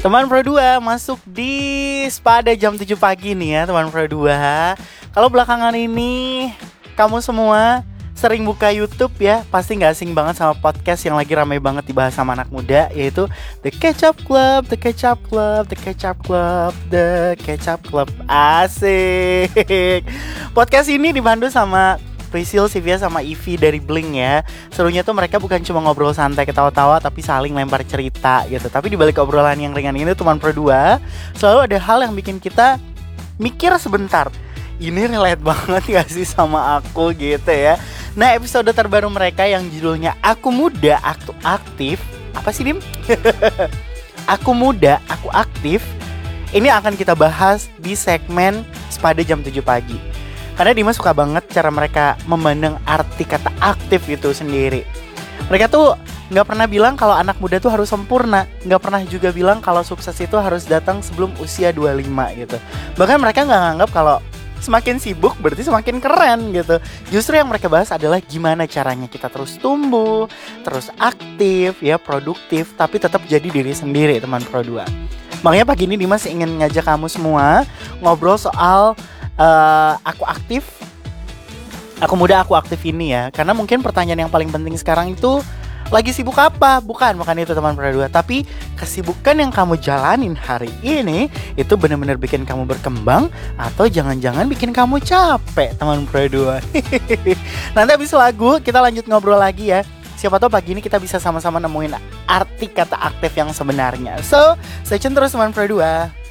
Teman Pro 2 masuk di Spada jam 7 pagi nih ya teman Pro 2. Kalau belakangan ini kamu semua sering buka YouTube ya, pasti gak asing banget sama podcast yang lagi ramai banget dibahas sama anak muda, yaitu The Ketchup Club, The Ketchup Club, The Ketchup Club, The Ketchup Club. Asik. Podcast ini dibantu sama Priscil, Sivia, sama Ivy dari Blink ya. Serunya tuh mereka bukan cuma ngobrol santai ketawa-tawa, tapi saling lempar cerita gitu. Tapi di balik obrolan yang ringan ini teman Pro 2 selalu ada hal yang bikin kita mikir sebentar, ini relate banget gak sih sama aku gitu ya. Nah, episode terbaru mereka yang judulnya Aku Muda, Aku Aktif. Apa sih Dim? Aku Muda, Aku Aktif. Ini akan kita bahas di segmen Spada jam 7 pagi. Karena Dimas suka banget cara mereka memandang arti kata aktif itu sendiri. Mereka tuh gak pernah bilang kalau anak muda tuh harus sempurna, gak pernah juga bilang kalau sukses itu harus datang sebelum usia 25 gitu. Bahkan mereka gak nganggap kalau semakin sibuk berarti semakin keren gitu. Justru yang mereka bahas adalah gimana caranya kita terus tumbuh, terus aktif ya, produktif, tapi tetap jadi diri sendiri teman Pro 2. Makanya pagi ini Dimas ingin ngajak kamu semua ngobrol soal aku aktif, aku muda, aku aktif ini ya. Karena mungkin pertanyaan yang paling penting sekarang itu lagi sibuk apa? Bukan itu teman Pro 2. Tapi kesibukan yang kamu jalanin hari ini itu benar-benar bikin kamu berkembang atau jangan-jangan bikin kamu capek teman Pro 2. Nanti habis lagu kita lanjut ngobrol lagi ya. Siapa tahu pagi ini kita bisa sama-sama nemuin arti kata aktif yang sebenarnya. So, stay tune terus teman Pro 2.